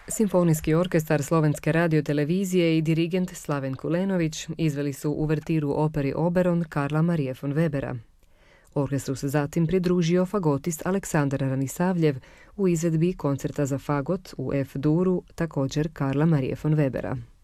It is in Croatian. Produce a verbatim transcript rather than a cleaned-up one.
Simfonijski orkestar Slovenske radiotelevizije i dirigent Slaven Kulenović izveli su uvertiru operi Oberon Karla Marije von Webera. Orkestru se zatim pridružio fagotist Aleksandar Ranisavljev u izvedbi koncerta za fagot u F-duru, također Karla Marije von Webera.